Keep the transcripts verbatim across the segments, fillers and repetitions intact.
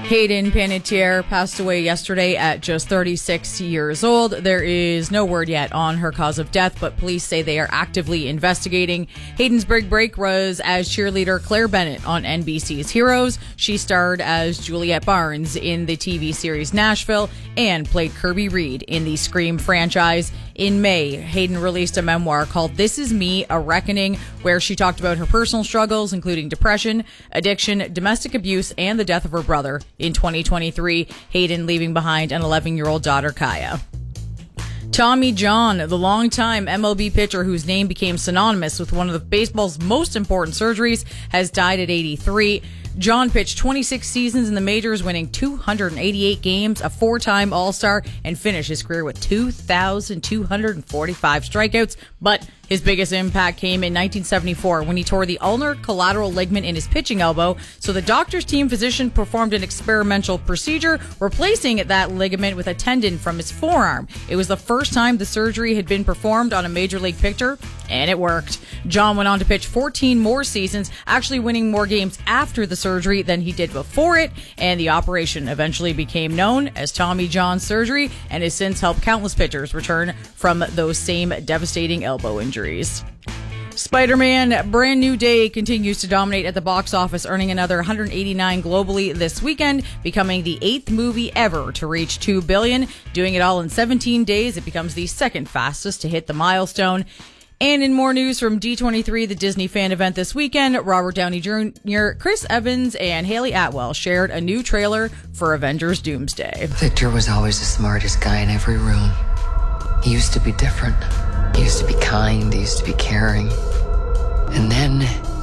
Hayden Panettiere passed away yesterday at just thirty-six years old. There is no word yet on her cause of death, but police say they are actively investigating. Hayden's big break was as cheerleader Claire Bennett on N B C's Heroes. She starred as Juliette Barnes in the T V series Nashville and played Kirby Reed in the Scream franchise. In May, Hayden released a memoir called This Is Me, A Reckoning, where she talked about her personal struggles, including depression, addiction, domestic abuse, and the death of her brother. In twenty twenty-three, Hayden leaving behind an eleven-year-old daughter, Kaya. Tommy John, the longtime M L B pitcher whose name became synonymous with one of the baseball's most important surgeries, has died at eighty-three. John pitched twenty-six seasons in the majors, winning two hundred eighty-eight games, a four-time All-Star, and finished his career with two thousand two hundred forty-five strikeouts. But his biggest impact came in nineteen seventy-four when he tore the ulnar collateral ligament in his pitching elbow. So the doctor's team physician performed an experimental procedure, replacing that ligament with a tendon from his forearm. It was the first time the surgery had been performed on a major league pitcher, and it worked. John went on to pitch fourteen more seasons, actually winning more games after the surgery than he did before it, and the operation eventually became known as Tommy John surgery and has since helped countless pitchers return from those same devastating elbow injuries. Spider-Man Brand New Day continues to dominate at the box office, earning another one hundred eighty-nine globally this weekend, becoming the eighth movie ever to reach two billion dollars. Doing it all in seventeen days, it becomes the second fastest to hit the milestone. And in more news from D twenty-three, the Disney fan event this weekend, Robert Downey Junior, Chris Evans, and Haley Atwell shared a new trailer for Avengers Doomsday. Victor was always the smartest guy in every room. He used to be different. He used to be kind. He used to be caring. And then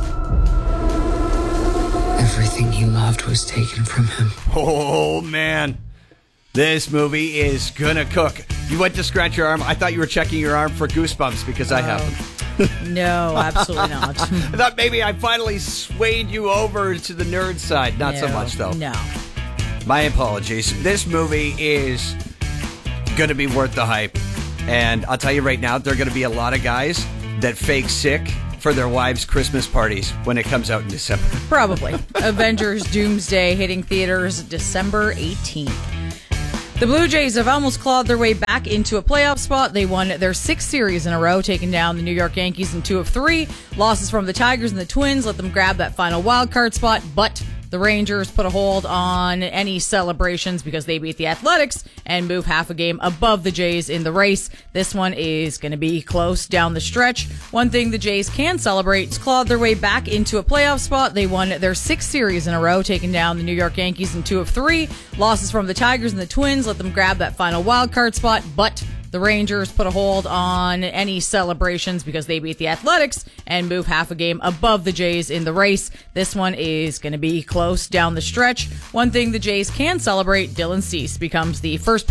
everything he loved was taken from him. Oh, man. This movie is gonna cook. You went to scratch your arm. I thought you were checking your arm for goosebumps because I have them. No, absolutely not. I thought maybe I finally swayed you over to the nerd side. Not no, so much, though. No. My apologies. This movie is going to be worth the hype. And I'll tell you right now, there are going to be a lot of guys that fake sick for their wives' Christmas parties when it comes out in December. Probably. Avengers Doomsday hitting theaters December eighteenth. The Blue Jays have almost clawed their way back into a playoff spot. They won their sixth series in a row, taking down the New York Yankees in two of three. Losses from the Tigers and the Twins let them grab that final wild card spot, but the Rangers put a hold on any celebrations because they beat the Athletics and move half a game above the Jays in the race. This one is going to be close down the stretch. One thing the Jays can celebrate is clawed their way back into a playoff spot. They won their sixth series in a row, taking down the New York Yankees in two of three. Losses from the Tigers and the Twins let them grab that final wild card spot, but the Rangers put a hold on any celebrations because they beat the Athletics and move half a game above the Jays in the race. This one is going to be close down the stretch. One thing the Jays can celebrate, Dylan Cease becomes the first